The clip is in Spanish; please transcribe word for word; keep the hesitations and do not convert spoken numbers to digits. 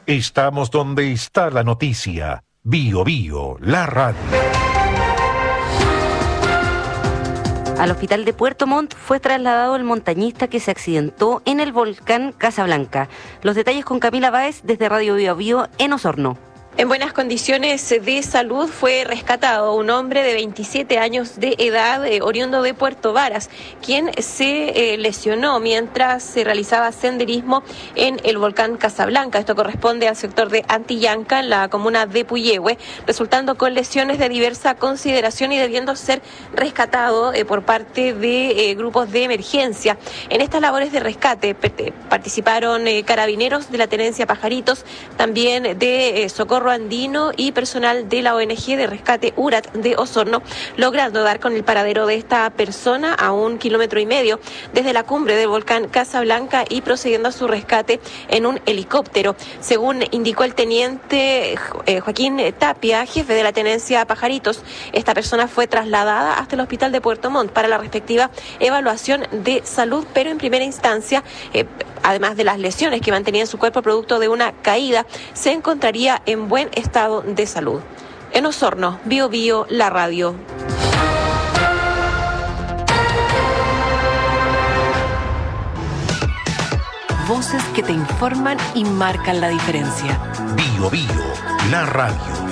Estamos donde está la noticia. Bio Bio, la radio. Al hospital de Puerto Montt fue trasladado el montañista que se accidentó en el volcán Casablanca. Los detalles con Camila Báez desde Radio Bio Bio en Osorno. En buenas condiciones de salud fue rescatado un hombre de veintisiete años de edad, eh, oriundo de Puerto Varas, quien se eh, lesionó mientras se realizaba senderismo en el volcán Casablanca. Esto corresponde al sector de Antillanca, en la comuna de Puyehue, resultando con lesiones de diversa consideración y debiendo ser rescatado eh, por parte de eh, grupos de emergencia. En estas labores de rescate participaron eh, carabineros de la Tenencia Pajaritos, también de eh, Socorro Andino y personal de la O N G de Rescate U R A T de Osorno, logrando dar con el paradero de esta persona a un kilómetro y medio desde la cumbre del volcán Casablanca y procediendo a su rescate en un helicóptero. Según indicó el teniente eh, Joaquín Tapia, jefe de la Tenencia Pajaritos, esta persona fue trasladada hasta el hospital de Puerto Montt para la respectiva evaluación de salud, pero en primera instancia, eh, además de las lesiones que mantenía en su cuerpo producto de una caída, se encontraría en buen estado de salud. En Osorno, Bio Bio, la radio. Voces que te informan y marcan la diferencia. Bio Bio, la radio.